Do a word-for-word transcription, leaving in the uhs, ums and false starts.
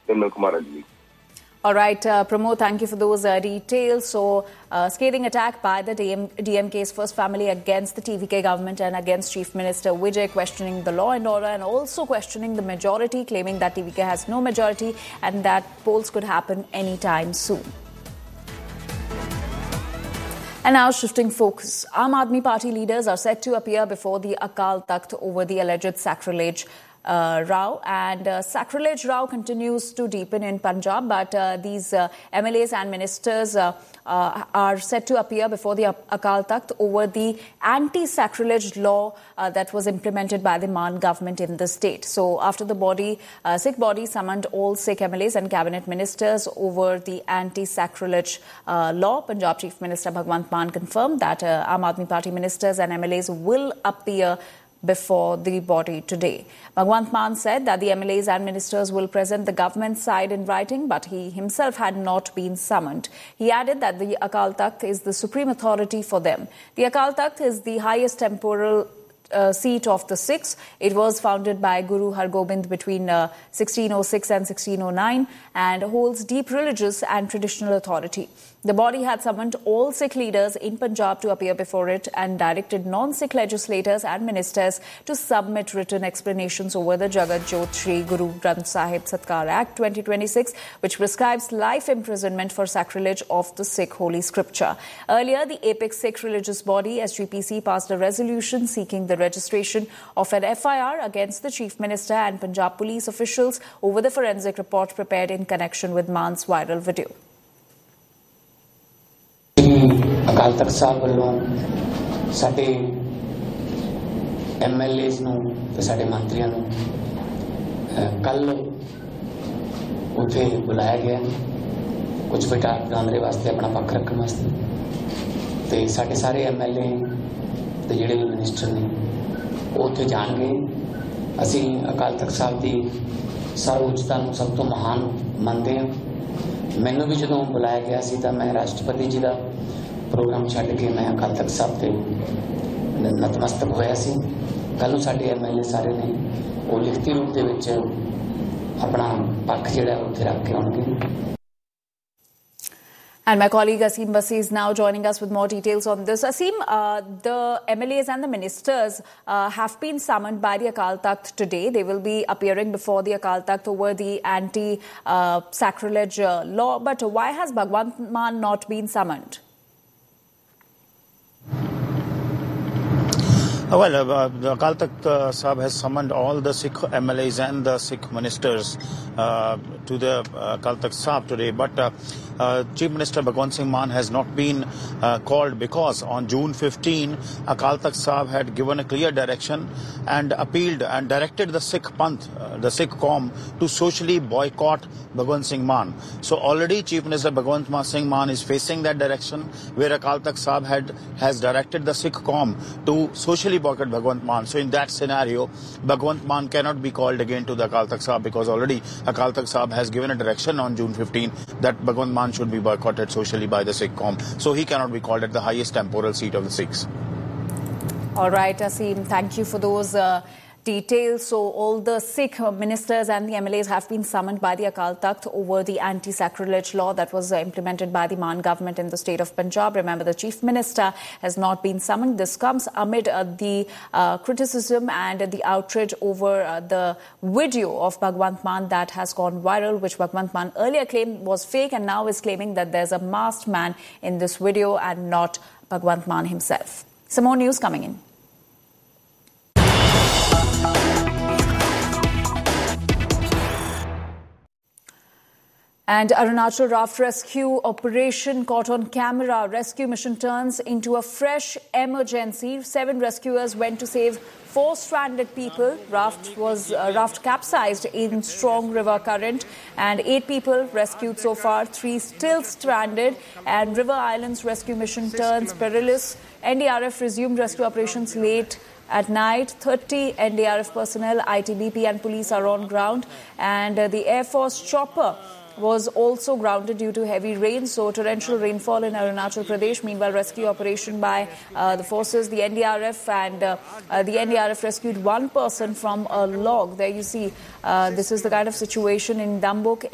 Vimal Kumar Rajvi. All right, uh, Pramod, thank you for those uh, details. So, uh, scathing attack by the D M- D M K's first family against the T V K government and against Chief Minister Vijay, questioning the law and order and also questioning the majority, claiming that T V K has no majority and that polls could happen anytime soon. And now shifting focus. Aam Aadmi Party leaders are set to appear before the Akal Takht over the alleged sacrilege Uh, row, and uh, sacrilege row continues to deepen in Punjab, but uh, these uh, M L As and ministers uh, uh, are set to appear before the Akal Takht over the anti-sacrilege law uh, that was implemented by the Maan government in the state. So after the body, uh, Sikh body summoned all Sikh M L As and cabinet ministers over the anti-sacrilege uh, law, Punjab Chief Minister Bhagwant Mann confirmed that uh, Aam Aadmi Party ministers and M L As will appear before the body today. Bhagwant Mann said that the M L As and ministers will present the government side in writing, but he himself had not been summoned. He added that the Akal Takht is the supreme authority for them. The Akal Takht is the highest temporal Uh, seat of the Sikhs. It was founded by Guru Har Gobind between uh, sixteen oh six and sixteen oh nine and holds deep religious and traditional authority. The body had summoned all Sikh leaders in Punjab to appear before it and directed non-Sikh legislators and ministers to submit written explanations over the Jagat Jot Shri Guru Granth Sahib Satkar Act twenty twenty-six, which prescribes life imprisonment for sacrilege of the Sikh holy scripture. Earlier, the apex Sikh religious body, S G P C, passed a resolution seeking the registration of an F I R against the Chief Minister and Punjab police officials over the forensic report prepared in connection with Man's viral video. Akal Takht Sahib ਵੱਲੋਂ ਸਾਡੇ M L age ਨੂੰ ਤੇ ਸਾਡੇ ਮੰਤਰੀਆਂ ਨੂੰ ਕੱਲ ਉੱਥੇ ਬੁਲਾਇਆ ਗਿਆ ਕੁਝ ਬਿਟਾ ਬਿਟਾਉਣ ਵਾਸਤੇ ਆਪਣਾ ਪੱਖ ਰੱਖਣ ਵਾਸਤੇ ਤੇ ਸਾਡੇ ਸਾਰੇ ਐਮ ਐਲ ਏ ਤੇ ਜਿਹੜੇ ਵੀ ਮਿਨਿਸਟਰ ਨੇ ਉਹ ਉੱਥੇ ਜਾਣਗੇ। ਅਸੀਂ ਅਕਾਲ ਤਖ਼ਤ ਸਾਹਿਬ ਦੀ ਸਰਵਉੱਚਤਾ ਨੂੰ ਸਭ ਤੋਂ ਮਹਾਨ ਮੰਨਦੇ ਹਾਂ। ਮੈਨੂੰ ਵੀ ਜਦੋਂ ਬੁਲਾਇਆ ਗਿਆ ਸੀ ਤਾਂ ਮੈਂ ਰਾਸ਼ਟਰਪਤੀ ਜੀ ਦਾ ਪ੍ਰੋਗਰਾਮ ਛੱਡ ਕੇ ਮੈਂ ਅਕਾਲ ਤਖ਼ਤ ਸਾਹਿਬ ਤੇ ਨਤਮਸਤਕ ਹੋਇਆ ਸੀ। ਕੱਲ੍ਹ ਨੂੰ ਸਾਡੇ ਐਮ ਐਲ ਏ ਸਾਰੇ ਨੇ ਉਹ ਲਿਖਤੀ ਰੂਪ ਦੇ ਵਿੱਚ ਆਪਣਾ ਪੱਖ ਜਿਹੜਾ ਉੱਥੇ ਰੱਖ ਕੇ ਆਉਣਗੇ। And my colleague Asim Basi is now joining us with more details on this. Asim, uh, the M L As and the ministers uh, have been summoned by the Akal Takht today. They will be appearing before the Akal Takht over the anti-sacrilege uh, uh, law. But why has Bhagwant Mann not been summoned? Uh, well, uh, the Akal Takht uh, Sahib has summoned all the Sikh M L As and the Sikh ministers uh, to the uh, Akal Takht Sahib today. But uh, uh, Chief Minister Bhagwant Singh Mann has not been uh, called because on June fifteenth, Akal Takht Sahib had given a clear direction and appealed and directed the Sikh Panth, uh, the Sikh Qaum, to socially boycott Bhagwant Singh Mann. So already Chief Minister Bhagwant Singh Mann is facing that direction, where Akal Takht Sahib had, has directed the Sikh Qaum to socially boycott Bhagwant Mann. So in that scenario, Bhagwant Mann cannot be called again to the Akal Takht Sahib, because already Akal Takht Sahib has given a direction on June fifteenth that Bhagwant Mann should be boycotted socially by the Sikh Qaum. So he cannot be called at the highest temporal seat of the Sikhs. All right, Asim, thank you for those uh, details. So all the Sikh ministers and the M L As have been summoned by the Akal Takht over the anti-sacrilege law that was uh, implemented by the Maan government in the state of Punjab. Remember, the Chief Minister has not been summoned. This comes amid uh, the uh, criticism and uh, the outrage over uh, the video of Bhagwant Mann that has gone viral, which Bhagwant Mann earlier claimed was fake and now is claiming that there's a masked man in this video and not Bhagwant Mann himself. Some more news coming in. And Arunachal raft rescue operation caught on camera. Rescue mission turns into a fresh emergency. Seven rescuers went to save four stranded people. Raft was uh, raft capsized in strong river current, and eight people rescued so far. Three still stranded. And River Islands rescue mission turns perilous. N D R F resumed rescue operations late at night. thirty N D R F personnel, I T B P and police are on ground, and uh, the Air Force chopper was also grounded due to heavy rain. So torrential rainfall in Arunachal Pradesh. Meanwhile, rescue operation by uh, the forces, the N D R F, and uh, uh, the N D R F rescued one person from a log. There you see, uh, this is the kind of situation in Dambuk.